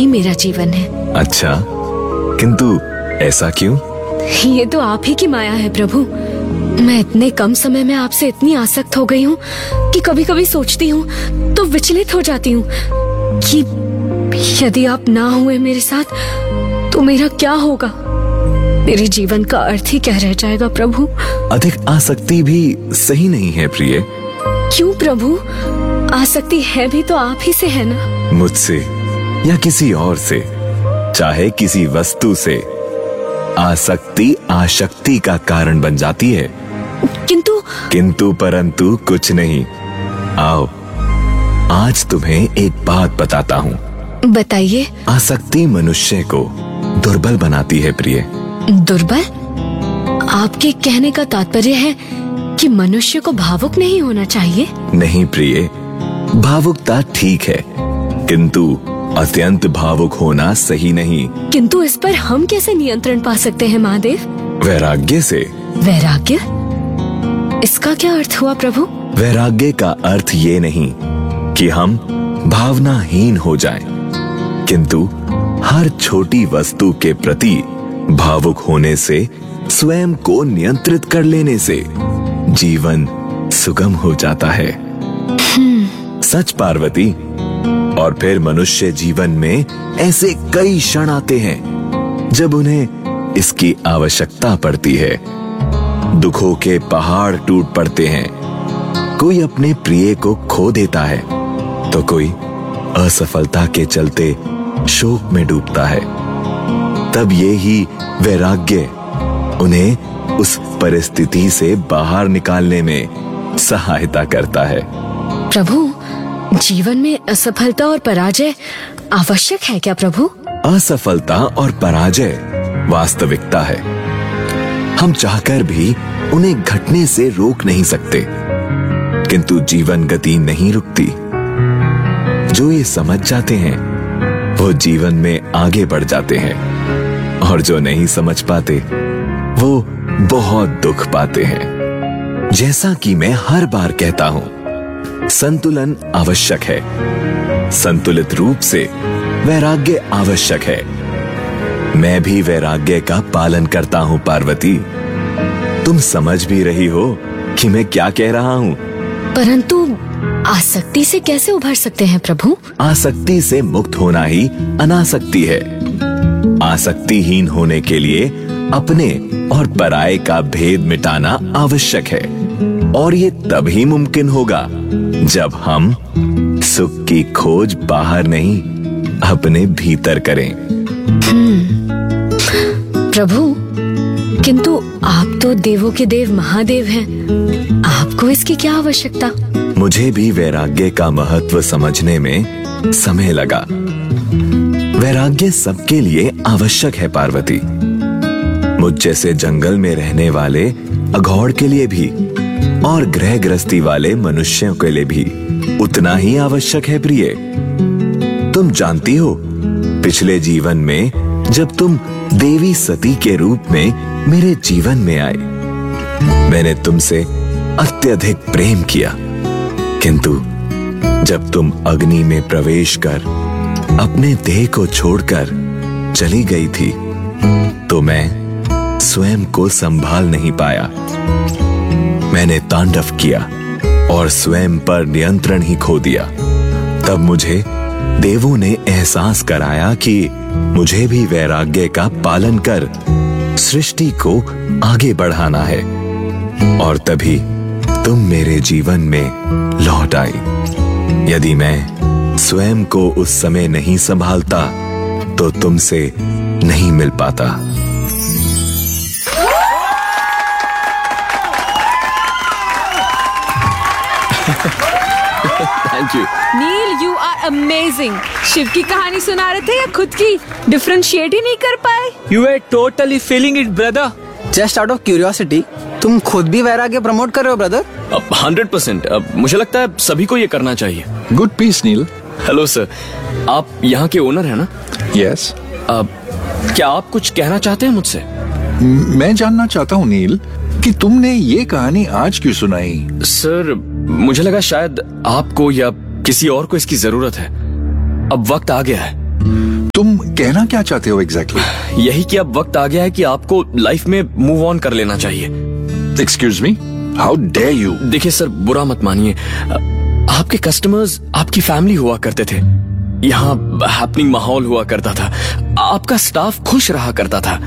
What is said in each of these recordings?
ही मेरा जीवन है। अच्छा, किंतु ऐसा क्यों? ये तो आप ही की माया है प्रभु। मैं इतने कम समय में आपसे इतनी आसक्त हो गई हूँ कि कभी कभी सोचती हूँ तो विचलित हो जाती हूँ कि यदि आप ना हुए मेरे साथ तो मेरा क्या होगा। मेरे जीवन का अर्थ ही क्या रह जाएगा प्रभु। अधिक आसक्ति भी सही नहीं है प्रिय। क्यों प्रभु? आसक्ति है भी तो आप ही से है ना। मुझसे या किसी और से, चाहे किसी वस्तु से, आसक्ति आशक्ति का कारण बन जाती है। किंतु परंतु कुछ नहीं। आओ, आज तुम्हें एक बात बताता हूँ। बताइए। आसक्ति मनुष्य को दुर्बल बनाती है प्रिय। दुर्बल? आपके कहने का तात्पर्य है कि मनुष्य को भावुक नहीं होना चाहिए? नहीं प्रिय, भावुकता ठीक है, किंतु अत्यंत भावुक होना सही नहीं। किंतु इस पर हम कैसे नियंत्रण पा सकते हैं महादेव? वैराग्य से। वैराग्य? इसका क्या अर्थ हुआ प्रभु? वैराग्य का अर्थ ये नहीं कि हम भावनाहीन हो जाएं, किंतु हर छोटी वस्तु के प्रति भावुक होने से, स्वयं को नियंत्रित कर लेने से जीवन सुगम हो जाता है। सच पार्वती। और फिर मनुष्य जीवन में ऐसे कई क्षण आते हैं जब उन्हें इसकी आवश्यकता पड़ती है। दुखों के पहाड़ टूट पड़ते हैं। कोई अपने प्रिय को खो देता है तो कोई असफलता के चलते शोक में डूबता है। तब ये ही वैराग्य उन्हें उस परिस्थिति से बाहर निकालने में सहायता करता है। प्रभु, जीवन में असफलता और पराजय आवश्यक है क्या प्रभु? असफलता और पराजय वास्तविकता है। हम चाहकर भी उन्हें घटने से रोक नहीं सकते, किंतु जीवन गति नहीं रुकती। जो ये समझ जाते हैं वो जीवन में आगे बढ़ जाते हैं, और जो नहीं समझ पाते वो बहुत दुख पाते हैं। जैसा कि मैं हर बार कहता हूं, संतुलन आवश्यक है। संतुलित रूप से वैराग्य आवश्यक है। मैं भी वैराग्य का पालन करता हूं पार्वती। तुम समझ भी रही हो कि मैं क्या कह रहा हूं। परंतु आसक्ति से कैसे उभर सकते हैं प्रभु? आसक्ति से मुक्त होना ही अनासक्ति है। आसक्तिहीन होने के लिए अपने और पराये का भेद मिटाना आवश्यक है, और ये तभी मुमकिन होगा जब हम सुख की खोज बाहर नहीं, अपने भीतर करें। प्रभु, किंतु आप तो देवों के देव महादेव हैं। आपको इसकी क्या आवश्यकता? मुझे भी वैराग्य का महत्व समझने में समय लगा। वैराग्य सबके लिए आवश्यक है पार्वती। मुझ जैसे जंगल में रहने वाले अघौड़ के लिए भी, और गृह गृहस्थी वाले मनुष्यों के लिए भी उतना ही आवश्यक है प्रिय। तुम जानती हो, पिछले जीवन में जब तुम देवी सती के रूप में मेरे जीवन में आए, मैंने तुमसे अत्यधिक प्रेम किया, किंतु जब तुम अग्नि में प्रवेश कर अपने देह को छोड़कर चली गई थी, तो मैं स्वयं को संभाल नहीं पाया। मैंने तांडव किया और स्वयं पर नियंत्रण ही खो दिया। तब मुझे देवों ने एहसास कराया कि मुझे भी वैराग्य का पालन कर सृष्टि को आगे बढ़ाना है, और तभी तुम मेरे जीवन में लौट आई। यदि मैं स्वयं को उस समय नहीं संभालता तो तुमसे नहीं मिल पाता। Thank you. Nil, you are amazing. Shiv की कहानी सुना रहे थे या खुद की? डिफरेंशिएट ही नहीं कर पाए। You were totally feeling it, brother. Just out of curiosity, तुम खुद भी वैराग्य प्रमोट कर रहे हो ब्रदर? 100%। मुझे लगता है सभी को ये करना चाहिए। गुड पीस नील। हेलो सर, आप यहाँ के ओनर हैं ना? यस। क्या आप कुछ कहना चाहते हैं मुझसे? मैं जानना चाहता हूँ नील कि तुमने ये कहानी आज क्यों सुनाई? सर, मुझे लगा शायद आपको या किसी और को इसकी जरूरत है। अब वक्त आ गया है। तुम कहना क्या चाहते हो एग्जैक्टली? यही कि अब वक्त आ गया है कि आपको लाइफ में मूव ऑन कर लेना चाहिए। Excuse me, how dare you? देखिए सर, बुरा मत मानिए, आपके कस्टमर्स आपकी फैमिली हुआ करते थे, यहाँ हैपनिंग माहौल हुआ करता था, आपका स्टाफ खुश रहा करता था।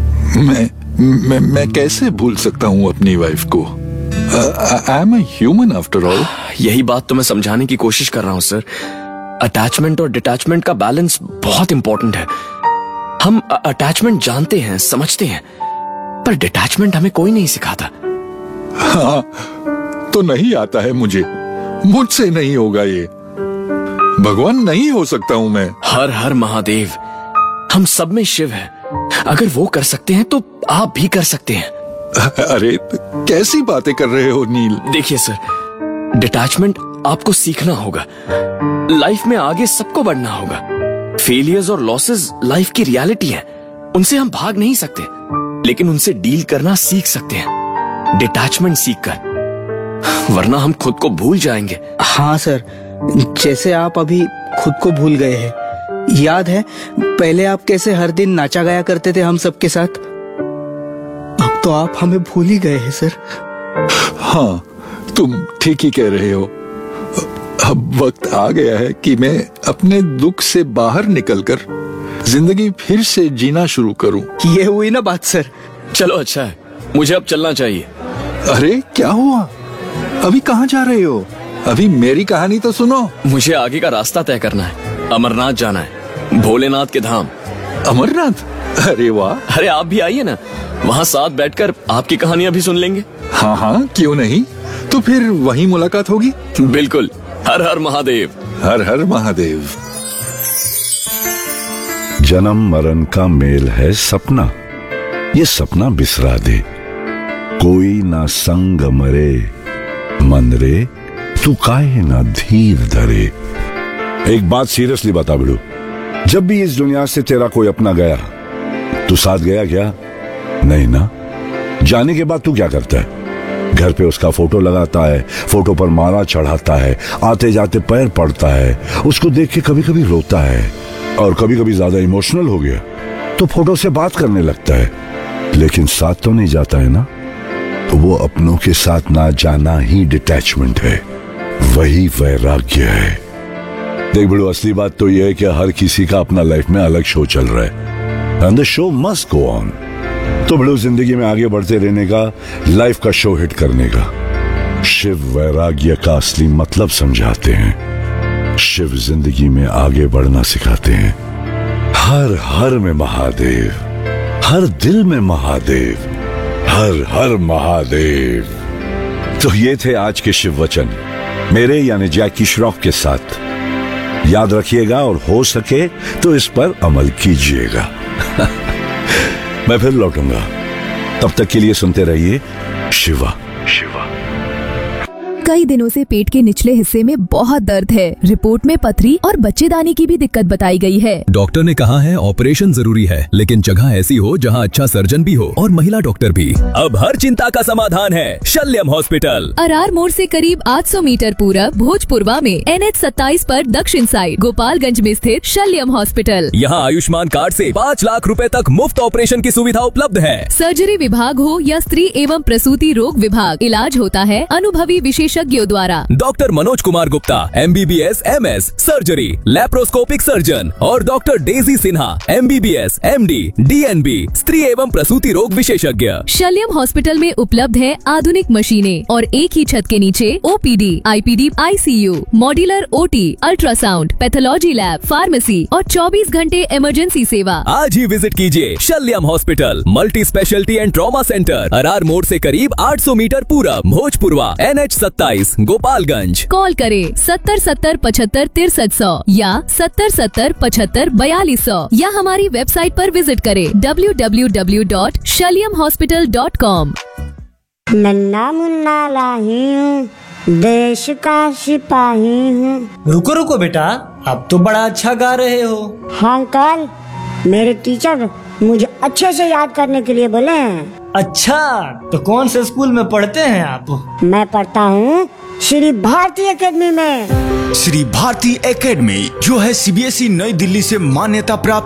मैं कैसे भूल सकता हूँ अपनी वाइफ को? I am a human after all. यही बात तो मैं समझाने की कोशिश कर रहा हूँ सर। अटैचमेंट और डिटैचमेंट का बैलेंस बहुत इंपॉर्टेंट है। हम अटैचमेंट जानते हैं, समझते हैं, पर डिटैचमेंट हमें कोई नहीं सिखाता। हाँ, तो नहीं आता है मुझसे नहीं होगा ये। भगवान नहीं हो सकता हूं मैं। हर हर महादेव, हम सब में शिव है। अगर वो कर सकते हैं तो आप भी कर सकते हैं। अरे कैसी बातें कर रहे हो नील? देखिए सर, डिटैचमेंट आपको सीखना होगा। लाइफ में आगे सबको बढ़ना होगा। फेलियर्स और लॉसेस लाइफ की रियलिटी है, उनसे हम भाग नहीं सकते, लेकिन उनसे डील करना सीख सकते हैं डिटैचमेंट सीखकर, वरना हम खुद को भूल जाएंगे। हाँ सर, जैसे आप अभी खुद को भूल गए हैं। याद है पहले आप कैसे हर दिन नाचा गाया करते थे हम सबके साथ? अब तो आप हमें भूल ही गए हैं सर। हाँ, तुम ठीक ही कह रहे हो। अब वक्त आ गया है कि मैं अपने दुख से बाहर निकलकर जिंदगी फिर से जीना शुरू करूं। ये हुई ना बात सर। चलो अच्छा है, मुझे अब चलना चाहिए। अरे क्या हुआ? अभी कहाँ जा रहे हो? अभी मेरी कहानी तो सुनो। मुझे आगे का रास्ता तय करना है, अमरनाथ जाना है, भोलेनाथ के धाम। अमरनाथ? अरे वाह। अरे आप भी आइए ना, वहाँ साथ बैठकर आपकी कहानियां भी सुन लेंगे। हाँ हाँ, क्यों नहीं। तो फिर वहीं मुलाकात होगी। बिल्कुल। हर हर महादेव। हर हर महादेव। जन्म मरण का मेल है सपना, ये सपना बिसरा दे। कोई ना संग मरे, मन रे तू काहे ना धीर धरे। एक बात सीरियसली बता बिड़ू, जब भी इस दुनिया से तेरा कोई अपना गया, तू साथ गया क्या? नहीं ना। जाने के बाद तू क्या करता है? घर पे उसका फोटो लगाता है, फोटो पर माला चढ़ाता है, आते जाते पैर पड़ता है, उसको देख के कभी कभी रोता है, और कभी कभी ज्यादा इमोशनल हो गया तो फोटो से बात करने लगता है, लेकिन साथ तो नहीं जाता है ना। तो वो अपनों के साथ ना जाना ही डिटैचमेंट है, वही वैराग्य है। देख बड़ो, असली बात तो यह है कि हर किसी का अपना लाइफ में अलग शो चल रहा है, and the show must go on. तो बड़ो, जिंदगी में आगे बढ़ते रहने का, लाइफ का शो हिट करने का शिव वैराग्य का असली मतलब समझाते हैं। शिव जिंदगी में आगे बढ़ना सिखाते हैं। हर हर में महादेव, हर दिल में महादेव, हर हर महादेव। तो ये थे आज के शिव वचन, मेरे यानी जैकी श्रॉफ के साथ। याद रखिएगा और हो सके तो इस पर अमल कीजिएगा। मैं फिर लौटूंगा, तब तक के लिए सुनते रहिए शिवा शिवा। कई दिनों से पेट के निचले हिस्से में बहुत दर्द है। रिपोर्ट में पथरी और बच्चेदानी की भी दिक्कत बताई गई है। डॉक्टर ने कहा है ऑपरेशन जरूरी है, लेकिन जगह ऐसी हो जहां अच्छा सर्जन भी हो और महिला डॉक्टर भी। अब हर चिंता का समाधान है शल्यम हॉस्पिटल। अरार मोड़ से करीब 800 मीटर पूरब भोजपुरवा में NH 27 पर दक्षिण साइड गोपालगंज में स्थित शल्यम हॉस्पिटल। यहाँ आयुष्मान कार्ड से 5 लाख रुपए तक मुफ्त ऑपरेशन की सुविधा उपलब्ध है। सर्जरी विभाग हो या स्त्री एवं प्रसूति रोग विभाग, इलाज होता है अनुभवी विशेषज्ञों द्वारा। Doctor Manoj Kumar Gupta MBBS MS surgery laparoscopic surgeon और doctor Daisy Sinha MBBS MD DNB स्त्री एवं प्रसूति रोग विशेषज्ञ। शल्यम हॉस्पिटल में उपलब्ध है आधुनिक मशीनें और एक ही छत के नीचे OPD, IPD, ICU, modular OT, ultrasound, pathology lab, pharmacy और 24 घंटे इमरजेंसी सेवा। आज ही विजिट कीजिए शल्यम hospital, multi speciality and trauma centre, Arar मोड़ से करीब 800 मीटर पूरब, भोजपुरवा, NH 27 गोपालगंज। कॉल करें 70 70 75 6300 या 70 70 75 4200 या हमारी वेबसाइट पर विजिट करें www.shalyamhospital.com। नन्ना मुन्ना लाही हूँ, देश का सिपाही हूँ। रुको रुको बेटा, अब तो बड़ा अच्छा गा रहे हो। हाँ अंकल, मेरे टीचर मुझे अच्छे से याद करने के लिए बोले हैं। अच्छा, तो कौन से स्कूल में पढ़ते हैं आप? मैं पढ़ता हूँ श्री भारती एकेडमी में। श्री भारती एकेडमी जो है सीबीएसई नई दिल्ली से मान्यता प्राप्त